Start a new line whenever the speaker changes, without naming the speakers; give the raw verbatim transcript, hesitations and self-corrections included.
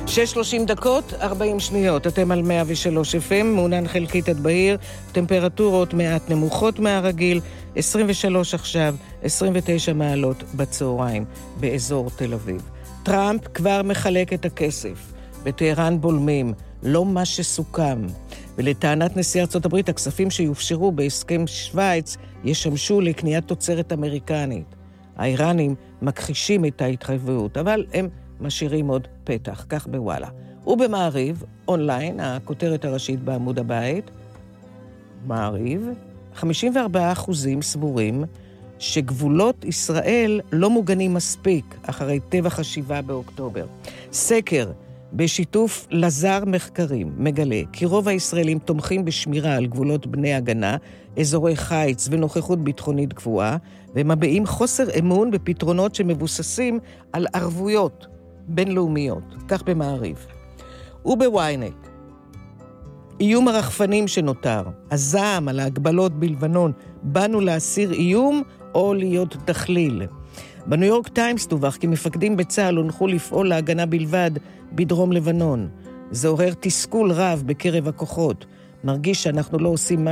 שש שלושים דקות, ארבעים שניות. אתם על מאה ושלוש אף אם, מעונן חלקית עד בהיר, טמפרטורות מעט נמוכות מהרגיל, עשרים ושלוש עכשיו, עשרים ותשע מעלות בצהריים, באזור תל אביב. טראמפ כבר מחלק את הכסף. בטהרן בולמים, לא מה שסוכם. ולטענת נשיא ארצות הברית, הכספים שיופשרו בהסכם שוויץ ישמשו לקניית תוצרת אמריקנית. האיראנים מכחישים את ההתחייבות, אבל הם משאירים עוד פתח, כך בוואלה. ובמעריב, אונליין, הכותרת הראשית בעמוד הבית, מעריב, חמישים וארבעה אחוזים סבורים שגבולות ישראל לא מוגנים מספיק אחרי טבח השבעה באוקטובר. סקר בשיתוף לזר מחקרים מגלה כי רוב הישראלים תומכים בשמירה על גבולות בני הגנה, אזורי חיץ ונוכחות ביטחונית קבועה, ומביעים חוסר אמון בפתרונות שמבוססים על ערבויות בינלאומיות, כך במעריב. ובוויינט, איום הרחפנים שנותר, הזעם על ההגבלות בלבנון, באנו להסיר איום או להיות תכליל. בניו יורק טיימס דווח כי מפקדים בצה"ל הונחו לפעול להגנה בלבד בדרום לבנון. זה עורר תסכול רב בקרב הכוחות. מרגיש שאנחנו לא עושים